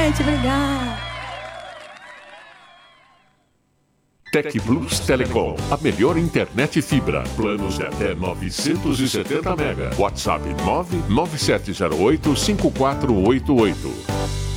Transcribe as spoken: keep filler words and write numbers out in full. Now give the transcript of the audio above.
gente. Obrigada. Tec Plus Telecom, a melhor internet fibra. Planos de até novecentos e setenta mega. WhatsApp nove nove sete zero oito cinco quatro oito oito.